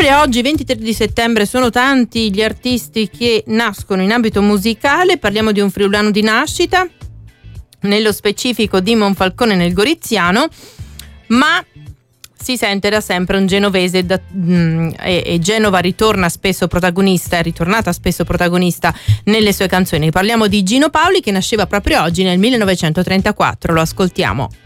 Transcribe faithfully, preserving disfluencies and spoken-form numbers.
settembre, oggi ventitré di settembre, sono tanti gli artisti che nascono in ambito musicale. Parliamo di un friulano di nascita, nello specifico di Monfalcone nel Goriziano, ma si sente da sempre un genovese da, mh, e, e Genova ritorna spesso protagonista, è ritornata spesso protagonista nelle sue canzoni. Parliamo di Gino Paoli, che nasceva proprio oggi nel millenovecentotrentaquattro. Lo ascoltiamo.